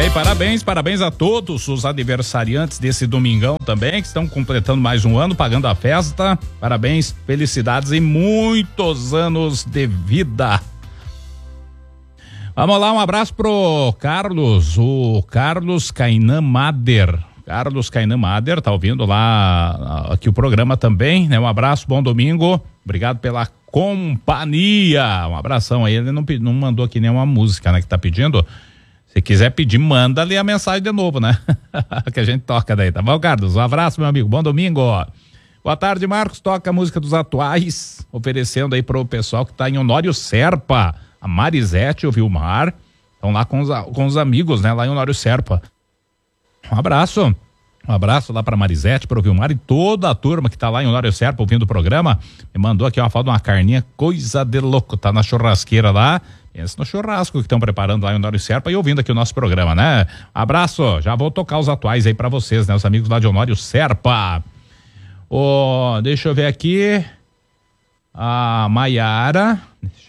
aí, parabéns a todos os aniversariantes desse domingão também, que estão completando mais um ano, pagando a festa. Parabéns, felicidades e muitos anos de vida. Vamos lá, um abraço pro Carlos, o Carlos Kainan Mader. Carlos Kainan Mader, tá ouvindo lá aqui o programa também, né? Um abraço, bom domingo, obrigado pela companhia. Um abração aí, ele não mandou aqui nenhuma música, né, que tá pedindo. Se quiser pedir, manda ali a mensagem de novo, né? Que a gente toca daí, tá bom, Carlos? Um abraço, meu amigo, bom domingo. Boa tarde, Marcos, toca a música dos atuais, oferecendo aí pro pessoal que tá em Honório Serpa, a Marisete e o Vilmar, estão lá com os amigos, né, lá em Honório Serpa. Um abraço lá pra Marisete, pro Vilmar e toda a turma que tá lá em Honório Serpa ouvindo o programa. Me mandou aqui uma foto de uma carninha, coisa de louco, tá na churrasqueira lá. Pensa no churrasco que estão preparando lá em Honório Serpa e ouvindo aqui o nosso programa, né? Abraço, já vou tocar os atuais aí pra vocês, né? Os amigos lá de Honório Serpa. Deixa eu ver aqui. A Maiara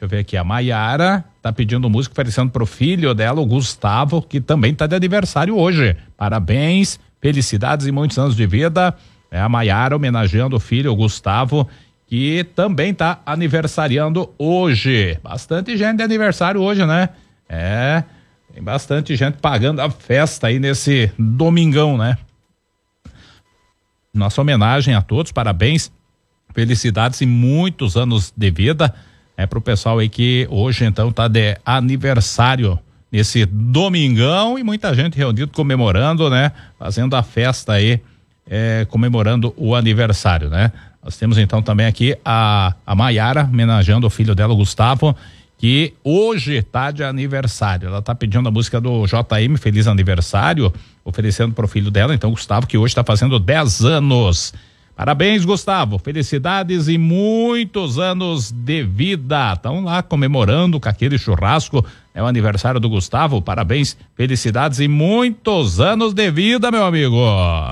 tá pedindo música oferecendo pro filho dela, o Gustavo, que também tá de aniversário hoje. Parabéns, felicidades e muitos anos de vida. É a Maiara homenageando o filho, o Gustavo, que também tá aniversariando hoje. Bastante gente de aniversário hoje, né? Tem bastante gente pagando a festa aí nesse domingão, né? Nossa homenagem a todos, parabéns, felicidades e muitos anos de vida. Pro pessoal aí que hoje então tá de aniversário nesse domingão e muita gente reunida comemorando, né? Fazendo a festa aí, comemorando o aniversário, né? Nós temos então também aqui a Maiara homenageando o filho dela, o Gustavo, que hoje tá de aniversário. Ela tá pedindo a música do JM, Feliz Aniversário, oferecendo pro filho dela, então Gustavo, que hoje tá fazendo 10 anos. Parabéns, Gustavo, felicidades e muitos anos de vida. Estão lá comemorando com aquele churrasco, é o aniversário do Gustavo, parabéns, felicidades e muitos anos de vida, meu amigo.